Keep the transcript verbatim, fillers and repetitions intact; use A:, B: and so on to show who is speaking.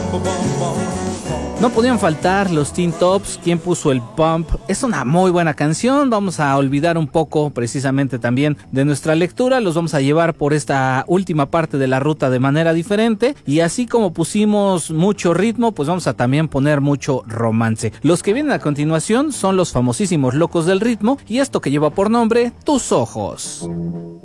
A: No podían faltar los Teen Tops, quien puso el Pump. Es una muy buena canción. Vamos a olvidar un poco precisamente también de nuestra lectura. Los vamos a llevar por esta última parte de la ruta de manera diferente. Y así como pusimos mucho ritmo, pues vamos a también poner mucho romance. Los que vienen a continuación son los famosísimos Locos del Ritmo y esto que lleva por nombre Tus Ojos.